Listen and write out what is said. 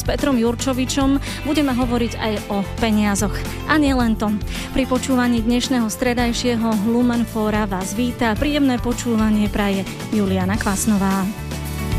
S Petrom Jurčovičom budeme hovoriť aj o peniazoch. A nielen to. Pri počúvaní dnešného stredajšieho Lumen Fóra vás víta. Príjemné počúvanie praje Juliana Kvasnová.